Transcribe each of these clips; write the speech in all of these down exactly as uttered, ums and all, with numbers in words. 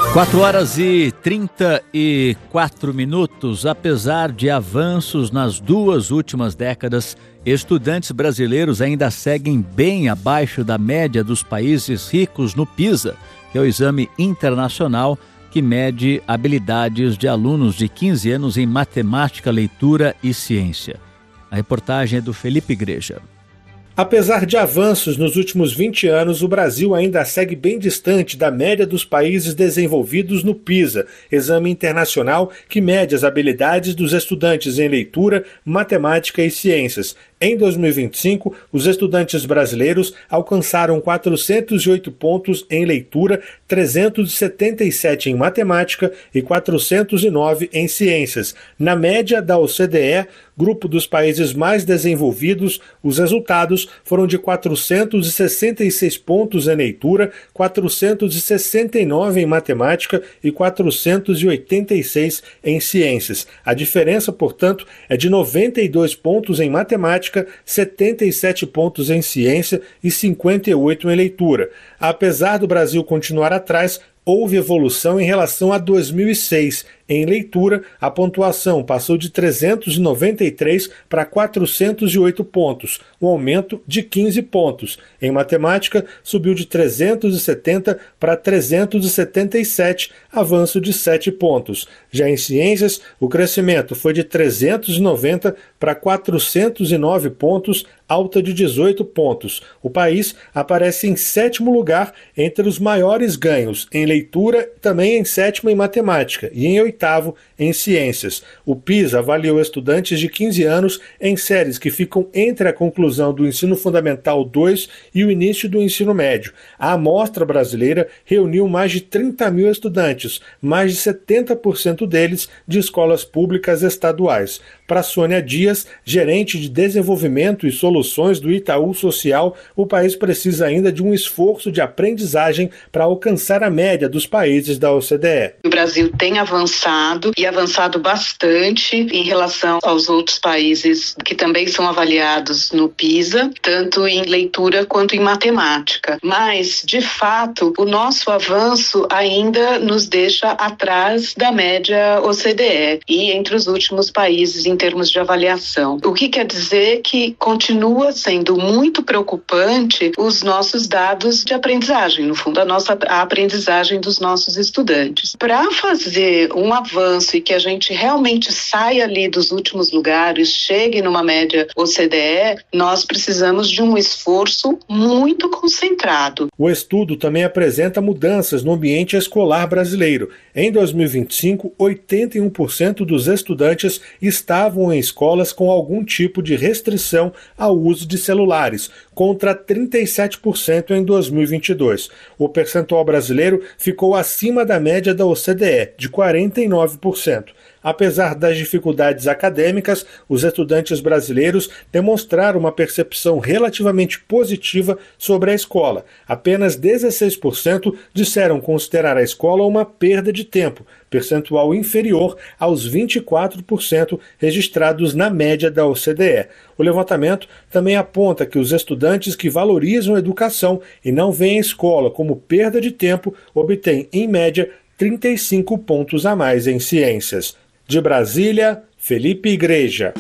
quatro horas e trinta e quatro minutos. Apesar de avanços nas duas últimas décadas, estudantes brasileiros ainda seguem bem abaixo da média dos países ricos no PISA, que é o exame internacional que mede habilidades de alunos de quinze anos em matemática, leitura e ciência. A reportagem é do Felipe Igreja. Apesar de avanços nos últimos vinte anos, o Brasil ainda segue bem distante da média dos países desenvolvidos no PISA, exame internacional que mede as habilidades dos estudantes em leitura, matemática e ciências. Em dois mil e vinte e cinco, os estudantes brasileiros alcançaram quatrocentos e oito pontos em leitura, trezentos e setenta e sete em matemática e quatrocentos e nove em ciências. Na média da O C D E, grupo dos países mais desenvolvidos, os resultados foram de quatrocentos e sessenta e seis pontos em leitura, quatrocentos e sessenta e nove em matemática e quatrocentos e oitenta e seis em ciências. A diferença, portanto, é de noventa e dois pontos em matemática, setenta e sete pontos em ciência e cinquenta e oito em leitura. Apesar do Brasil continuar atrás, houve evolução em relação a dois mil e seis. Em leitura, a pontuação passou de trezentos e noventa e três para quatrocentos e oito pontos, um aumento de quinze pontos. Em matemática, subiu de trezentos e setenta para trezentos e setenta e sete, avanço de sete pontos. Já em ciências, o crescimento foi de trezentos e noventa para quatrocentos e nove pontos, alta de dezoito pontos. O país aparece em sétimo lugar entre os maiores ganhos em leitura, também em sétimo em matemática e em oitavo em ciências. O PISA avaliou estudantes de quinze anos em séries que ficam entre a conclusão do ensino fundamental dois e o início do ensino médio. A amostra brasileira reuniu mais de trinta mil estudantes, mais de setenta por cento deles de escolas públicas estaduais. Para Sônia Dias, gerente de desenvolvimento e soluções do Itaú Social, o país precisa ainda de um esforço de aprendizagem para alcançar a média dos países da O C D E. O Brasil tem avançado e avançado bastante em relação aos outros países que também são avaliados no PISA, tanto em leitura quanto em matemática. Mas, de fato, o nosso avanço ainda nos deixa atrás da média O C D E e entre os últimos países em termos de avaliação. O que quer dizer que continua sendo muito preocupante os nossos dados de aprendizagem, no fundo, a nossa a aprendizagem dos nossos estudantes. Para fazer um avanço e que a gente realmente saia ali dos últimos lugares, chegue numa média O C D E, nós precisamos de um esforço muito concentrado. O estudo também apresenta mudanças no ambiente escolar brasileiro. Em dois mil e vinte e cinco, oitenta e um por cento dos estudantes estavam em escolas com algum tipo de restrição ao uso de celulares, contra trinta e sete por cento em dois mil e vinte e dois. O percentual brasileiro ficou acima da média da O C D E, de quarenta e nove por cento. Apesar das dificuldades acadêmicas, os estudantes brasileiros demonstraram uma percepção relativamente positiva sobre a escola. Apenas dezesseis por cento disseram considerar a escola uma perda de tempo, percentual inferior aos vinte e quatro por cento registrados na média da O C D E. O levantamento também aponta que os estudantes que valorizam a educação e não veem a escola como perda de tempo obtêm, em média, trinta e cinco pontos a mais em ciências. De Brasília, Felipe Igreja.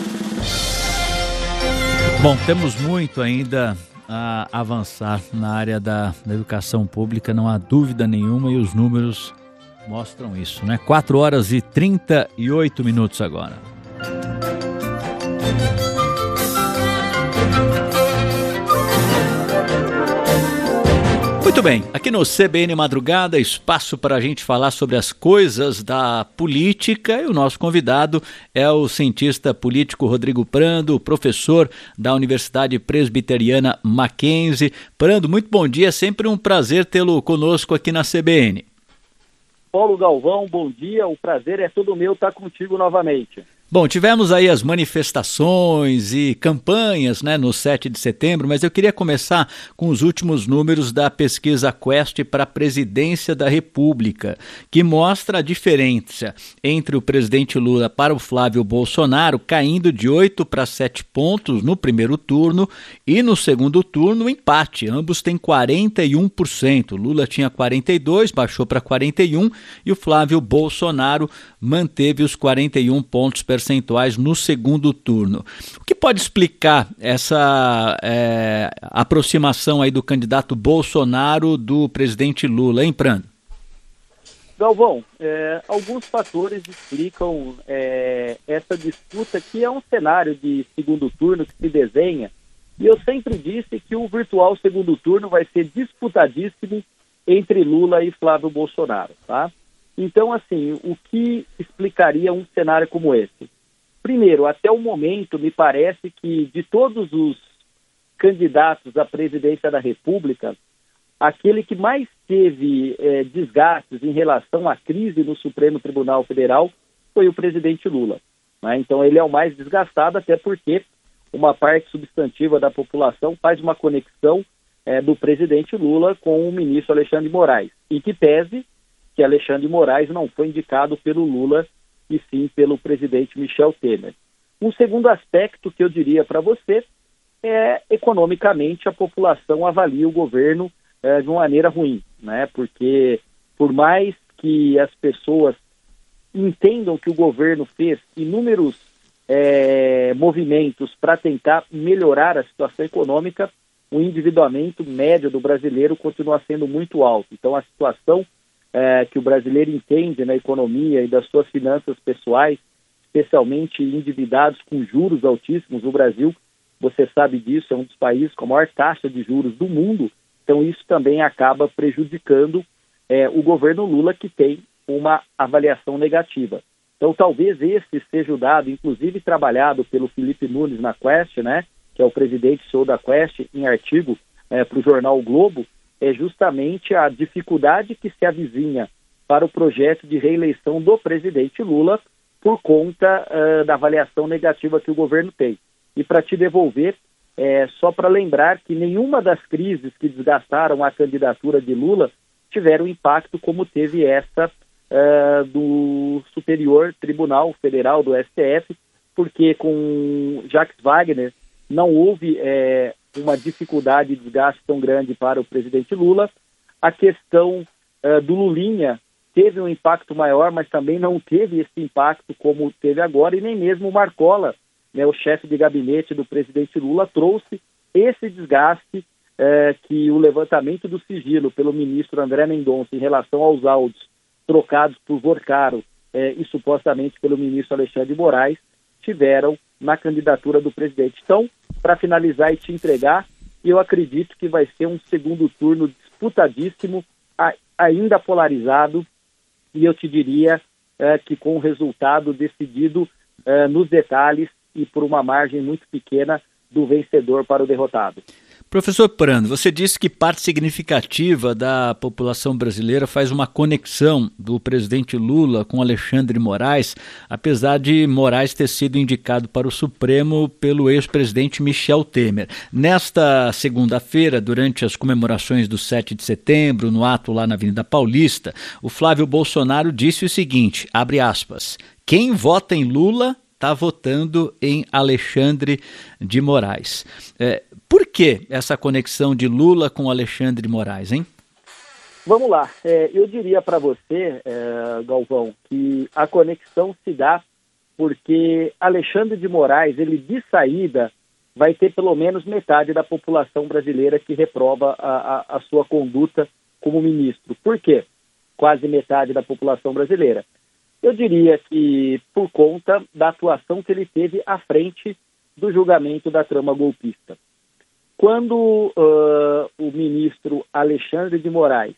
Bom, temos muito ainda a avançar na área da, da educação pública, não há dúvida nenhuma, e os números mostram isso, né? quatro horas e trinta e oito minutos agora. Muito bem, aqui no C B N Madrugada, espaço para a gente falar sobre as coisas da política, e o nosso convidado é o cientista político Rodrigo Prando, professor da Universidade Presbiteriana Mackenzie. Prando, muito bom dia, é sempre um prazer tê-lo conosco aqui na C B N. Paulo Galvão, bom dia, o prazer é todo meu estar contigo novamente. Bom, tivemos aí as manifestações e campanhas, né, no sete de setembro, mas eu queria começar com os últimos números da pesquisa Quest para a presidência da República, que mostra a diferença entre o presidente Lula para o Flávio Bolsonaro, caindo de oito para sete pontos no primeiro turno e no segundo turno empate. Ambos têm quarenta e um por cento. Lula tinha quarenta e dois por cento, baixou para quarenta e um por cento e o Flávio Bolsonaro manteve os quarenta e um pontos percentuais no segundo turno. O que pode explicar essa é, aproximação aí do candidato Bolsonaro do presidente Lula, hein, Prando? Galvão, é, alguns fatores explicam é, essa disputa, que é um cenário de segundo turno que se desenha, e eu sempre disse que o virtual segundo turno vai ser disputadíssimo entre Lula e Flávio Bolsonaro, tá? Então, assim, o que explicaria um cenário como esse? Primeiro, até o momento, me parece que de todos os candidatos à presidência da República, aquele que mais teve eh, desgastes em relação à crise no Supremo Tribunal Federal foi o presidente Lula, né? Então, ele é o mais desgastado, até porque uma parte substantiva da população faz uma conexão eh, do presidente Lula com o ministro Alexandre de Moraes, e que pese que Alexandre de Moraes não foi indicado pelo Lula, e sim pelo presidente Michel Temer. Um segundo aspecto que eu diria para você é, economicamente, a população avalia o governo é, de uma maneira ruim, né? Porque por mais que as pessoas entendam que o governo fez inúmeros é, movimentos para tentar melhorar a situação econômica, o endividamento médio do brasileiro continua sendo muito alto. Então, a situação É, que o brasileiro entende na economia e das suas finanças pessoais, especialmente endividados com juros altíssimos. O Brasil, você sabe disso, é um dos países com a maior taxa de juros do mundo, então isso também acaba prejudicando é, o governo Lula, que tem uma avaliação negativa. Então talvez esse seja o dado, inclusive trabalhado pelo Felipe Nunes na Quest, né, que é o presidente C E O da Quest, em artigo é, para o jornal o Globo, é justamente a dificuldade que se avizinha para o projeto de reeleição do presidente Lula por conta uh, da avaliação negativa que o governo tem. E para te devolver, é, só para lembrar que nenhuma das crises que desgastaram a candidatura de Lula tiveram impacto como teve essa uh, do Superior Tribunal Federal, do S T F, porque com Jacques Wagner não houve é, uma dificuldade de desgaste tão grande para o presidente Lula. A questão uh, do Lulinha teve um impacto maior, mas também não teve esse impacto como teve agora, e nem mesmo o Marcola, né, o chefe de gabinete do presidente Lula, trouxe esse desgaste uh, que o levantamento do sigilo pelo ministro André Mendonça em relação aos áudios trocados por Vorcaro uh, e supostamente pelo ministro Alexandre de Moraes tiveram na candidatura do presidente. Então, para finalizar e te entregar, eu acredito que vai ser um segundo turno disputadíssimo, a, ainda polarizado, e eu te diria é, que com o resultado decidido é, nos detalhes e por uma margem muito pequena do vencedor para o derrotado. Professor Prando, você disse que parte significativa da população brasileira faz uma conexão do presidente Lula com Alexandre de Moraes, apesar de Moraes ter sido indicado para o Supremo pelo ex-presidente Michel Temer. Nesta segunda-feira, durante as comemorações do sete de setembro, no ato lá na Avenida Paulista, o Flávio Bolsonaro disse o seguinte, abre aspas, quem vota em Lula está votando em Alexandre de Moraes. É, por que essa conexão de Lula com Alexandre de Moraes, hein? Vamos lá. É, eu diria para você, é, Galvão, que a conexão se dá porque Alexandre de Moraes, ele de saída, vai ter pelo menos metade da população brasileira que reprova a, a, a sua conduta como ministro. Por quê? Quase metade da população brasileira. Eu diria que por conta da atuação que ele teve à frente do julgamento da trama golpista. Quando uh, o ministro Alexandre de Moraes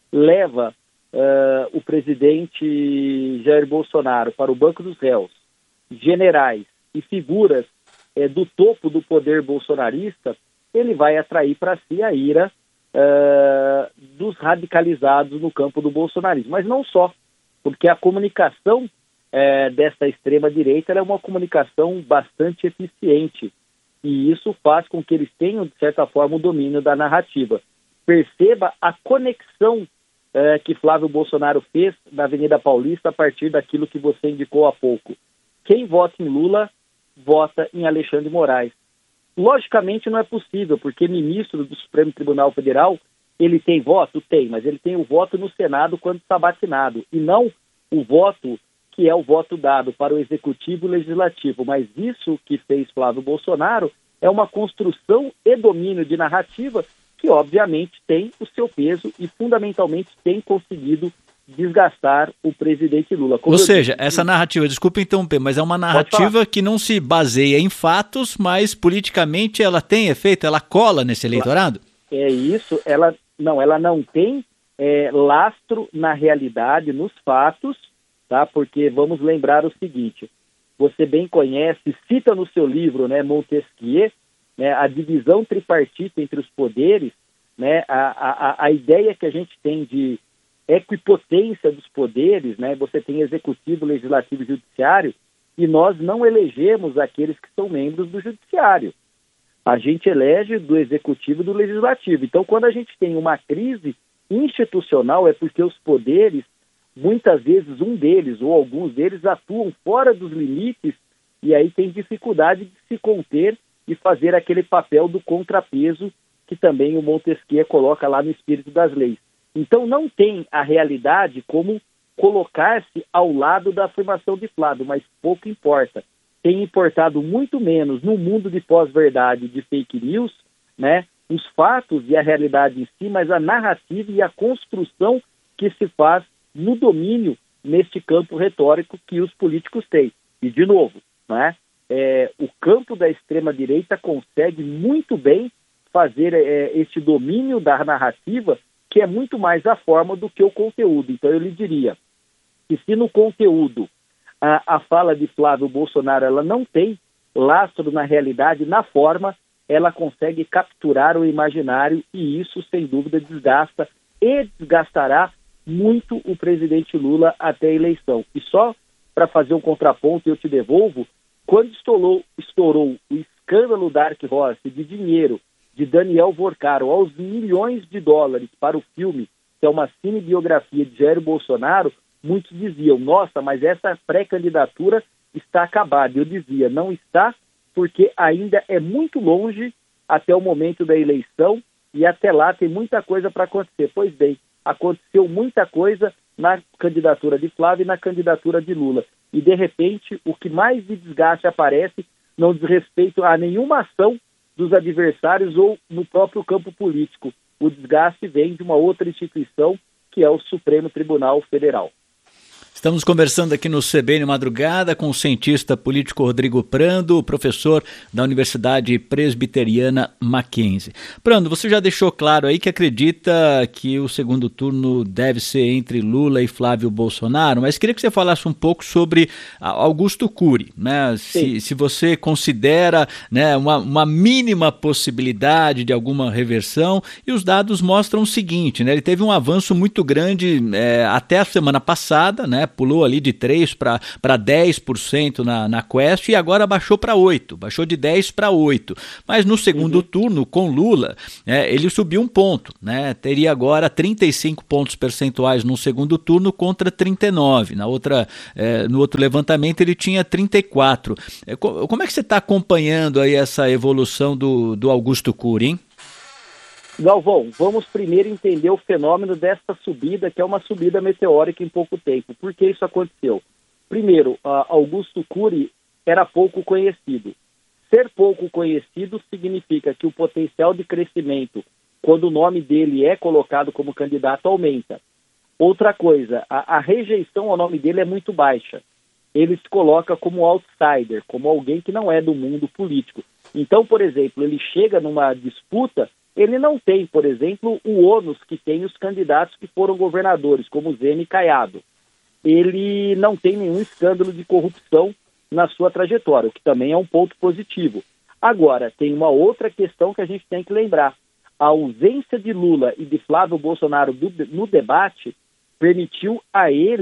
leva uh, o presidente Jair Bolsonaro para o banco dos réus, generais e figuras uh, do topo do poder bolsonarista, ele vai atrair para si a ira uh, dos radicalizados no campo do bolsonarismo. Mas não só, porque a comunicação é, dessa extrema-direita é uma comunicação bastante eficiente. E isso faz com que eles tenham, de certa forma, o domínio da narrativa. Perceba a conexão é, que Flávio Bolsonaro fez na Avenida Paulista a partir daquilo que você indicou há pouco. Quem vota em Lula, vota em Alexandre de Moraes. Logicamente não é possível, porque ministro do Supremo Tribunal Federal, ele tem voto? Tem, mas ele tem o voto no Senado quando está vacinado, e não o voto que é o voto dado para o Executivo e o Legislativo. Mas isso que fez Flávio Bolsonaro é uma construção e domínio de narrativa que, obviamente, tem o seu peso e, fundamentalmente, tem conseguido desgastar o presidente Lula. Como Ou seja, disse, essa narrativa, desculpa interromper, mas é uma narrativa que não se baseia em fatos, mas politicamente ela tem efeito, ela cola nesse eleitorado? É isso, ela não, ela não tem é, lastro na realidade, nos fatos, tá? Porque vamos lembrar o seguinte, você bem conhece, cita no seu livro, né, Montesquieu, né, a divisão tripartite entre os poderes, né, a, a, a ideia que a gente tem de equipotência dos poderes, né? Você tem executivo, legislativo e judiciário, e nós não elegemos aqueles que são membros do judiciário. A gente elege do executivo e do legislativo. Então, quando a gente tem uma crise institucional, é porque os poderes, muitas vezes um deles ou alguns deles atuam fora dos limites e aí tem dificuldade de se conter e fazer aquele papel do contrapeso que também o Montesquieu coloca lá no espírito das leis. Então não tem a realidade como colocar-se ao lado da afirmação de Flávio, mas pouco importa. Tem importado muito menos no mundo de pós-verdade, de fake news, né, os fatos e a realidade em si, mas a narrativa e a construção que se faz no domínio neste campo retórico que os políticos têm. E, de novo, né, é, o campo da extrema-direita consegue muito bem fazer é, este domínio da narrativa, que é muito mais a forma do que o conteúdo. Então eu lhe diria que se no conteúdo a, a fala de Flávio Bolsonaro ela não tem lastro na realidade, na forma ela consegue capturar o imaginário e isso sem dúvida desgasta e desgastará muito o presidente Lula até a eleição. E só para fazer um contraponto, eu te devolvo, quando estourou, estourou o escândalo Dark Horse de dinheiro de Daniel Vorcaro aos milhões de dólares para o filme, que é uma cinebiografia de Jair Bolsonaro, muitos diziam, nossa, mas essa pré-candidatura está acabada. Eu dizia, não está, porque ainda é muito longe até o momento da eleição e até lá tem muita coisa para acontecer. Pois bem, aconteceu muita coisa na candidatura de Flávio e na candidatura de Lula. E, de repente, o que mais de desgaste aparece não diz respeito a nenhuma ação dos adversários ou no próprio campo político. O desgaste vem de uma outra instituição, que é o Supremo Tribunal Federal. Estamos conversando aqui no C B N Madrugada com o cientista político Rodrigo Prando, professor da Universidade Presbiteriana Mackenzie. Prando, você já deixou claro aí que acredita que o segundo turno deve ser entre Lula e Flávio Bolsonaro, mas queria que você falasse um pouco sobre Augusto Cury, né? Se, se você considera, né, uma, uma mínima possibilidade de alguma reversão, e os dados mostram o seguinte, né? Ele teve um avanço muito grande é, até a semana passada, né? Pulou ali de três por cento para dez por cento na, na Quest e agora baixou para oito por cento, baixou de dez para oito por cento. Mas no segundo uhum. turno, com Lula, é, ele subiu um ponto, né? Teria agora trinta e cinco pontos percentuais no segundo turno contra trinta e nove. Na outra, é, no outro levantamento ele tinha trinta e quatro. É, como é que você está acompanhando aí essa evolução do, do Augusto Cury, hein? Galvão, vamos primeiro entender o fenômeno dessa subida, que é uma subida meteórica em pouco tempo. Por que isso aconteceu? Primeiro, Augusto Cury era pouco conhecido. Ser pouco conhecido significa que o potencial de crescimento, quando o nome dele é colocado como candidato, aumenta. Outra coisa, a, a rejeição ao nome dele é muito baixa. Ele se coloca como outsider, como alguém que não é do mundo político. Então, por exemplo, ele chega numa disputa, ele não tem, por exemplo, o ônus que tem os candidatos que foram governadores, como Zema e Caiado. Ele não tem nenhum escândalo de corrupção na sua trajetória, o que também é um ponto positivo. Agora, tem uma outra questão que a gente tem que lembrar. A ausência de Lula e de Flávio Bolsonaro do, no debate permitiu a ele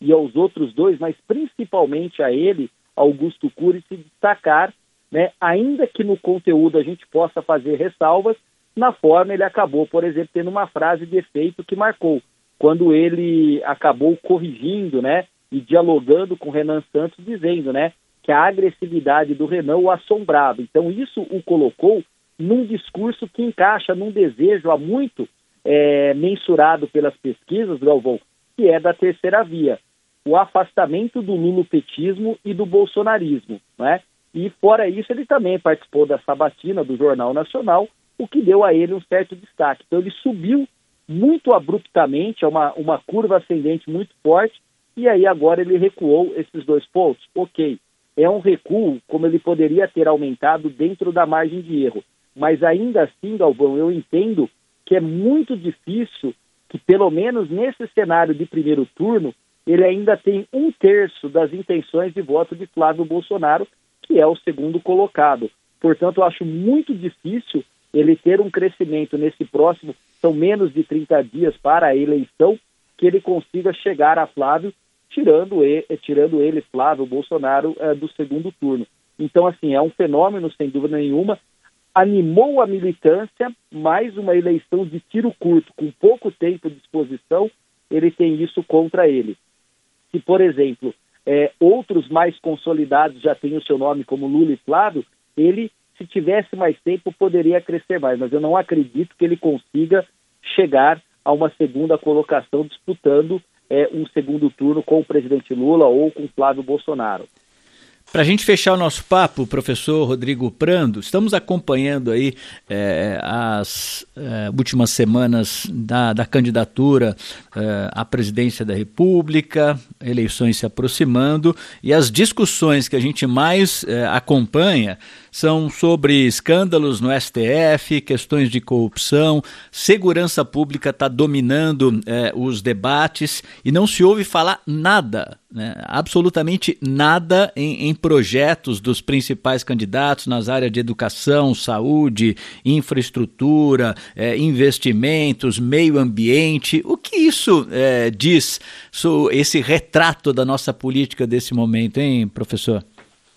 e aos outros dois, mas principalmente a ele, Augusto Cury, se destacar, né, ainda que no conteúdo a gente possa fazer ressalvas, na forma ele acabou, por exemplo, tendo uma frase de efeito que marcou, quando ele acabou corrigindo, né, e dialogando com Renan Santos, dizendo, né, que a agressividade do Renan o assombrava. Então isso o colocou num discurso que encaixa num desejo há muito é, mensurado pelas pesquisas, Galvão, que é da terceira via, o afastamento do lulopetismo e do bolsonarismo, né? E fora isso ele também participou da sabatina do Jornal Nacional, o que deu a ele um certo destaque. Então ele subiu muito abruptamente, é uma, uma curva ascendente muito forte, e aí agora ele recuou esses dois pontos. Ok, é um recuo como ele poderia ter aumentado dentro da margem de erro, mas ainda assim, Galvão, eu entendo que é muito difícil que, pelo menos nesse cenário de primeiro turno, ele ainda tem um terço das intenções de voto de Flávio Bolsonaro, que é o segundo colocado. Portanto, eu acho muito difícil ele ter um crescimento nesse próximo, são menos de trinta dias para a eleição, que ele consiga chegar a Flávio, tirando ele, tirando ele Flávio Bolsonaro, é, do segundo turno. Então, assim, é um fenômeno, sem dúvida nenhuma, animou a militância, mais uma eleição de tiro curto, com pouco tempo de exposição, ele tem isso contra ele. Se, por exemplo, é, outros mais consolidados já têm o seu nome, como Lula e Flávio, ele, se tivesse mais tempo, poderia crescer mais, mas eu não acredito que ele consiga chegar a uma segunda colocação disputando é, um segundo turno com o presidente Lula ou com Flávio Bolsonaro. Para a gente fechar o nosso papo, professor Rodrigo Prando, estamos acompanhando aí é, as é, últimas semanas da, da candidatura é, à presidência da República, eleições se aproximando, e as discussões que a gente mais é, acompanha são sobre escândalos no S T F, questões de corrupção, segurança pública está dominando é, os debates e não se ouve falar nada, né, absolutamente nada em, em projetos dos principais candidatos nas áreas de educação, saúde, infraestrutura, é, investimentos, meio ambiente. O que isso é, diz sobre esse retrato da nossa política desse momento, hein, professor?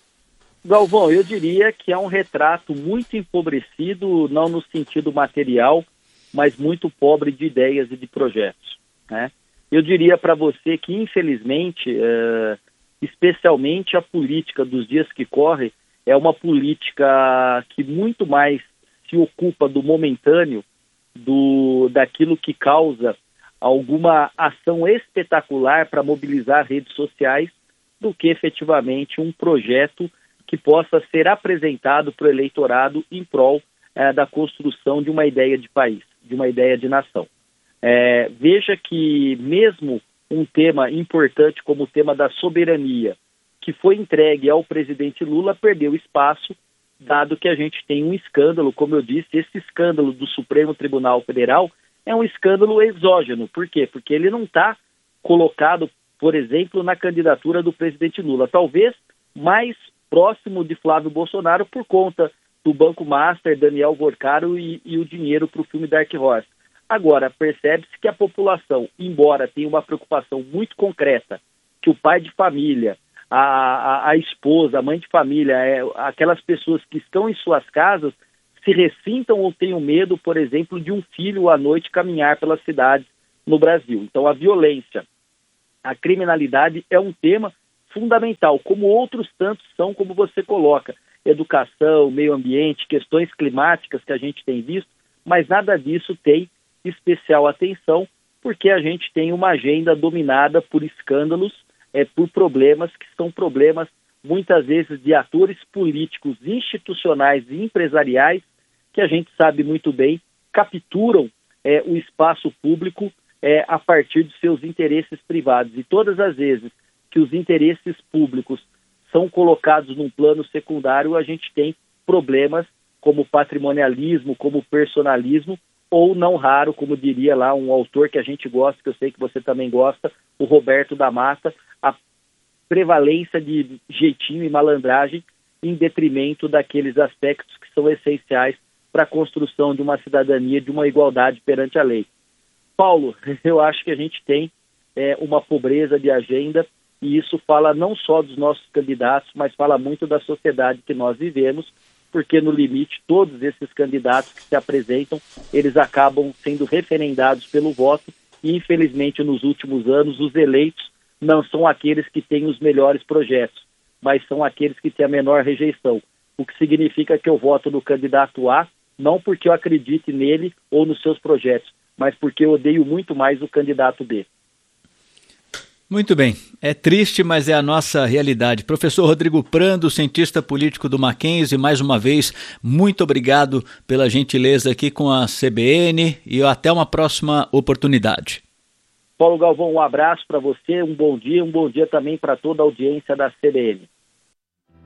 Galvão, eu diria que é um retrato muito empobrecido, não no sentido material, mas muito pobre de ideias e de projetos, né? Eu diria para você que, infelizmente, é, especialmente a política dos dias que correm, é uma política que muito mais se ocupa do momentâneo, do, daquilo que causa alguma ação espetacular para mobilizar redes sociais, do que efetivamente um projeto que possa ser apresentado para o eleitorado em prol é, da construção de uma ideia de país, de uma ideia de nação. É, veja que mesmo um tema importante como o tema da soberania, que foi entregue ao presidente Lula, perdeu espaço, dado que a gente tem um escândalo, como eu disse, esse escândalo do Supremo Tribunal Federal é um escândalo exógeno. Por quê? Porque ele não está colocado, por exemplo, na candidatura do presidente Lula, talvez mais próximo de Flávio Bolsonaro por conta do Banco Master, Daniel Vorcaro e, e o dinheiro para o filme Dark Horse. Agora, percebe-se que a população, embora tenha uma preocupação muito concreta, que o pai de família, a, a, a esposa, a mãe de família, é, aquelas pessoas que estão em suas casas, se ressintam ou tenham medo, por exemplo, de um filho à noite caminhar pelas cidades no Brasil. Então, a violência, a criminalidade é um tema fundamental, como outros tantos são, como você coloca, educação, meio ambiente, questões climáticas que a gente tem visto, mas nada disso tem especial atenção, porque a gente tem uma agenda dominada por escândalos, é, por problemas que são problemas, muitas vezes, de atores políticos, institucionais e empresariais, que a gente sabe muito bem, capturam é, o espaço público é, a partir de seus interesses privados. E todas as vezes que os interesses públicos são colocados num plano secundário, a gente tem problemas como patrimonialismo, como personalismo, ou não raro, como diria lá um autor que a gente gosta, que eu sei que você também gosta, o Roberto da Mata, a prevalência de jeitinho e malandragem em detrimento daqueles aspectos que são essenciais para a construção de uma cidadania, de uma igualdade perante a lei. Paulo, eu acho que a gente tem é, uma pobreza de agenda, e isso fala não só dos nossos candidatos, mas fala muito da sociedade que nós vivemos, porque no limite todos esses candidatos que se apresentam, eles acabam sendo referendados pelo voto, e infelizmente nos últimos anos os eleitos não são aqueles que têm os melhores projetos, mas são aqueles que têm a menor rejeição, o que significa que eu voto no candidato A, não porque eu acredite nele ou nos seus projetos, mas porque eu odeio muito mais o candidato B. Muito bem. É triste, mas é a nossa realidade. Professor Rodrigo Prando, cientista político do Mackenzie, mais uma vez, muito obrigado pela gentileza aqui com a C B N e até uma próxima oportunidade. Paulo Galvão, um abraço para você, um bom dia, um bom dia também para toda a audiência da C B N.